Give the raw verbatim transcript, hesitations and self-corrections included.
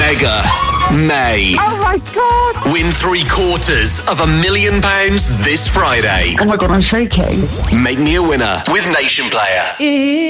Mega May. Oh my God. Win three quarters of a million pounds this Friday. Oh my God, I'm shaking. Make me a winner with Nation Player.